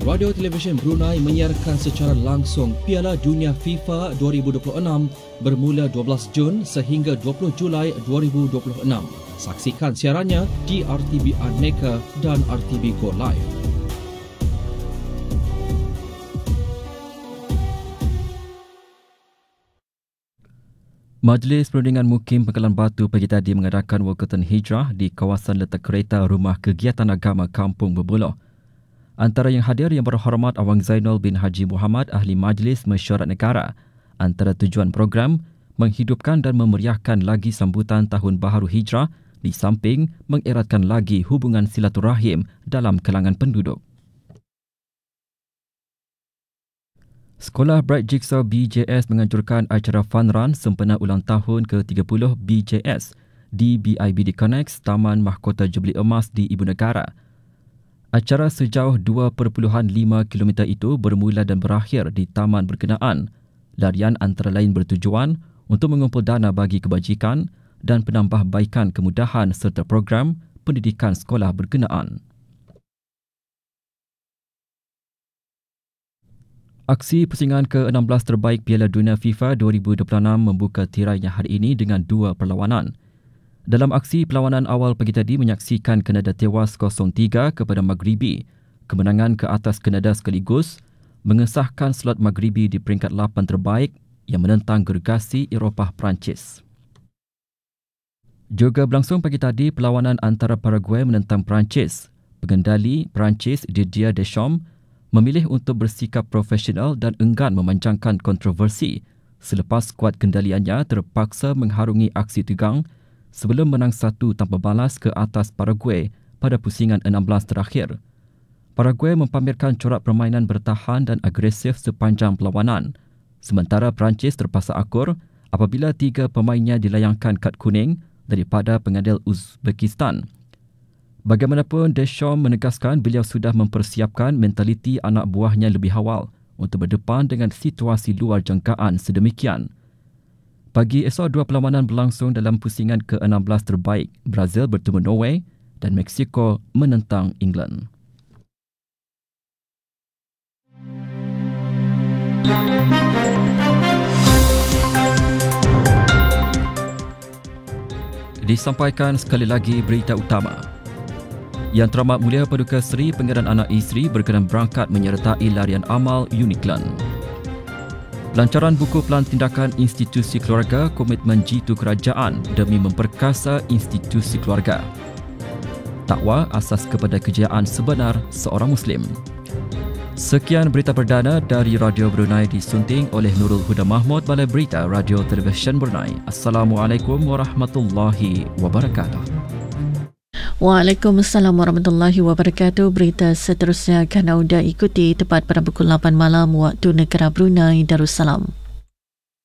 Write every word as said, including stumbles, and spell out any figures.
Radio Televisyen Brunei menyiarkan secara langsung Piala Dunia FIFA dua ribu dua puluh enam bermula dua belas Jun sehingga dua puluh Julai dua ribu dua puluh enam. Saksikan siarannya di R T B Aneka dan R T B Go Live. Majlis Perundingan Mukim Pangkalan Batu pagi tadi mengadakan wakatan hijrah di kawasan letak kereta Rumah Kegiatan Agama Kampung Berbuloh. Antara yang hadir yang berhormat Awang Zainul bin Haji Muhammad, Ahli Majlis Mesyuarat Negara. Antara tujuan program, menghidupkan dan memeriahkan lagi sambutan Tahun Baharu Hijrah di samping mengeratkan lagi hubungan silaturahim dalam kalangan penduduk. Sekolah Bright Jigsaw B J S menganjurkan acara fun run sempena ulang tahun ke tiga puluh B J S di B I B D Connects Taman Mahkota Jubli Emas di Ibu Negara. Acara sejauh dua perpuluhan lima kilometer itu bermula dan berakhir di taman berkenaan. Larian antara lain bertujuan untuk mengumpul dana bagi kebajikan dan penambahbaikan kemudahan serta program pendidikan sekolah berkenaan. Aksi pusingan ke enam belas terbaik Piala Dunia FIFA dua ribu dua puluh enam membuka tirainya hari ini dengan dua perlawanan. Dalam aksi perlawanan awal pagi tadi menyaksikan Kanada tewas kosong tiga kepada Maghribi. Kemenangan ke atas Kanada sekaligus mengesahkan slot Maghribi di peringkat lapan terbaik yang menentang gergasi Eropah Perancis. Juga berlangsung pagi tadi perlawanan antara Paraguay menentang Perancis. Pengendali Perancis Didier Deschamps memilih untuk bersikap profesional dan enggan memanjangkan kontroversi selepas skuad kendaliannya terpaksa mengharungi aksi tegang sebelum menang satu tanpa balas ke atas Paraguay pada pusingan enam belas terakhir. Paraguay mempamerkan corak permainan bertahan dan agresif sepanjang perlawanan, sementara Perancis terpaksa akur apabila tiga pemainnya dilayangkan kad kuning daripada pengadil Uzbekistan. Bagaimanapun, Deschamps menegaskan beliau sudah mempersiapkan mentaliti anak buahnya lebih awal untuk berdepan dengan situasi luar jangkaan sedemikian. Pagi esok, dua perlawanan berlangsung dalam pusingan ke enam belas terbaik. Brazil bertemu Norway dan Mexico menentang England. Disampaikan sekali lagi berita utama. Yang Teramat Mulia Paduka Seri Pangeran Anak Iseri berkenan berangkat menyertai larian amal Uniqlo. Pelancaran buku Pelan Tindakan Institusi Keluarga, Komitmen Jitu Kerajaan demi memperkasa institusi keluarga. Takwa asas kepada kejayaan sebenar seorang Muslim. Sekian berita perdana dari Radio Brunei disunting oleh Nurul Huda Mahmud, Balai Berita Radio Televisyen Brunei. Assalamualaikum warahmatullahi wabarakatuh. Waalaikumsalam warahmatullahi wabarakatuh. Berita seterusnya akan anda ikuti tepat pada pukul lapan malam waktu negara Brunei Darussalam.